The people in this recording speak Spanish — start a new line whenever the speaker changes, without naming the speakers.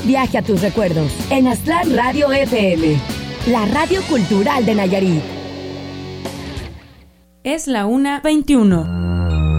Viaje a tus recuerdos en Aztlán Radio FM, la radio cultural de Nayarit.
Es la 1:21.